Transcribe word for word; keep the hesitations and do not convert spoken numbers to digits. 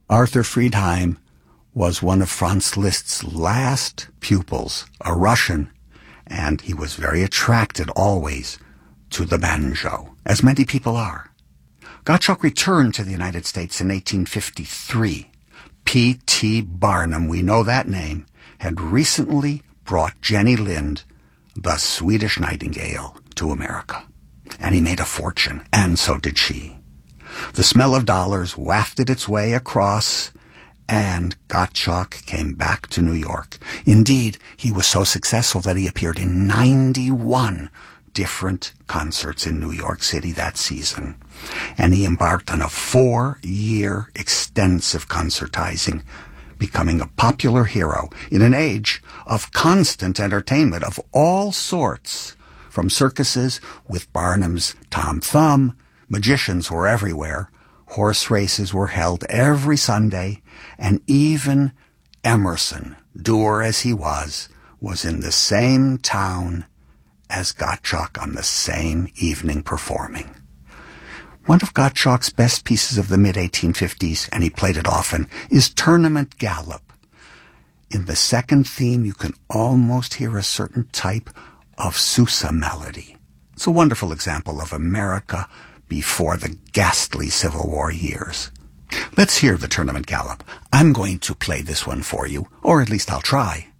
Arthur Friedheim was one of Franz Liszt's last pupils, a Russian, and he was very attracted always to the banjo, as many people are. Gottschalk returned to the United States in eighteen fifty-three. P T Barnum, we know that name, had recently brought Jenny Lind, the Swedish Nightingale, to America. And he made a fortune, and so did she. The smell of dollars wafted its way across, and Gottschalk came back to New York. Indeed, he was so successful that he appeared in ninety-one different concerts in New York City that season. And he embarked on a four-year extensive concertizing, becoming a popular hero in an age of constant entertainment of all sorts. From circuses with Barnum's Tom Thumb, magicians were everywhere, horse races were held every Sunday, and even Emerson, dour as he was, was in the same town as Gottschalk on the same evening performing. One of Gottschalk's best pieces of the mid eighteen fifties, and he played it often, is Tournament Galop. In the second theme, you can almost hear a certain type of Sousa melody. It's a wonderful example of America before the ghastly Civil War years. Let's hear the Tournament Galop. I'm going to play this one for you, or at least I'll try.